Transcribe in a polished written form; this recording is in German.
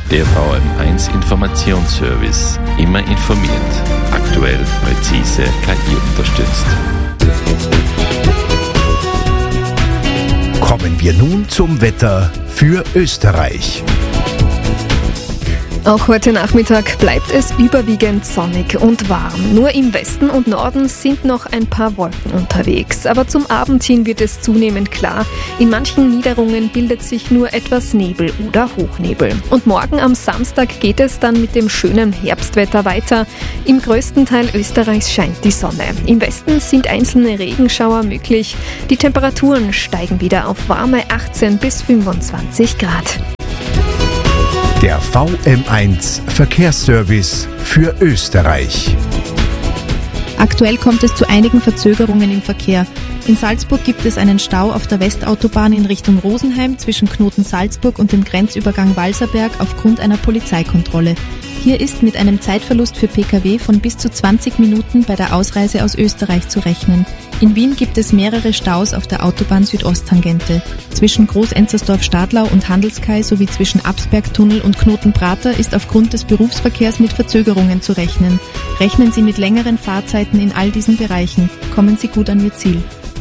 Der VM1 Informationsservice. Immer informiert. Aktuell, präzise, KI unterstützt. Kommen wir nun zum Wetter für Österreich. Auch heute Nachmittag bleibt es überwiegend sonnig und warm. Nur im Westen und Norden sind noch ein paar Wolken unterwegs. Aber zum Abend hin wird es zunehmend klar. In manchen Niederungen bildet sich nur etwas Nebel oder Hochnebel. Und morgen am Samstag geht es dann mit dem schönen Herbstwetter weiter. Im größten Teil Österreichs scheint die Sonne. Im Westen sind einzelne Regenschauer möglich. Die Temperaturen steigen wieder auf warme 18 bis 25 Grad. Der VM1 Verkehrsservice für Österreich. Aktuell kommt es zu einigen Verzögerungen im Verkehr. In Salzburg gibt es einen Stau auf der Westautobahn in Richtung Rosenheim zwischen Knoten Salzburg und dem Grenzübergang Walserberg aufgrund einer Polizeikontrolle. Hier ist mit einem Zeitverlust für Pkw von bis zu 20 Minuten bei der Ausreise aus Österreich zu rechnen. In Wien gibt es mehrere Staus auf der Autobahn Südosttangente. Zwischen Groß-Enzersdorf-Stadlau und Handelskai sowie zwischen Absbergtunnel und Knoten-Prater ist aufgrund des Berufsverkehrs mit Verzögerungen zu rechnen. Rechnen Sie mit längeren Fahrzeiten in all diesen Bereichen. Kommen Sie gut an Ihr Ziel.